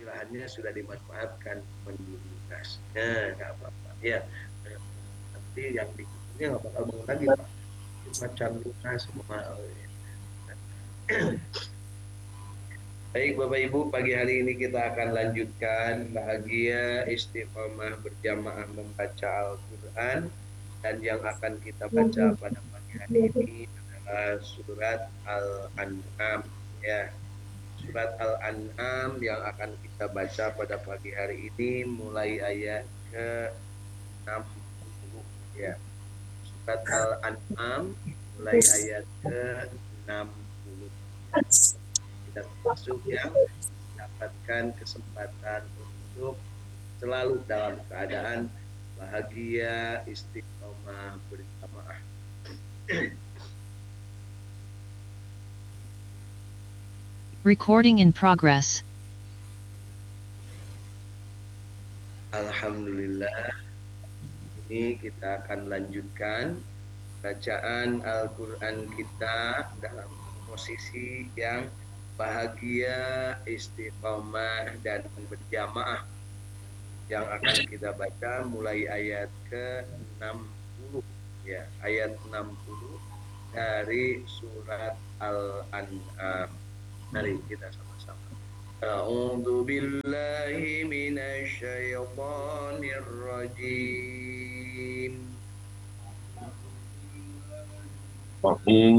lahannya sudah dimanfaatkan mendurunasnya nggak apa-apa ya. Nanti yang dikutipnya nggak bakal bangun lagi Pak, macam lunas semua. Baik Bapak Ibu, pagi hari ini kita akan lanjutkan bahagia istiqomah berjamaah membaca Al-Quran, dan yang akan kita baca pada pagi hari ini adalah surat Al-An'am ya. Surat Al-An'am yang akan kita baca pada pagi hari ini mulai ayat ke-60 ya. Surat Al-An'am mulai ayat ke-60 ya. Kita termasuk yang mendapatkan kesempatan untuk selalu dalam keadaan bahagia istiqomah berjamaah. Recording in progress. Alhamdulillah, ini kita akan lanjutkan bacaan Al-Quran kita dalam posisi yang bahagia, istiqomah, dan berjamaah, yang akan kita baca mulai ayat ke-60 ya, ayat 60 dari surat Al-An'am. Mari kita sama-sama. A'udzu billahi minasy syaithanir rajim.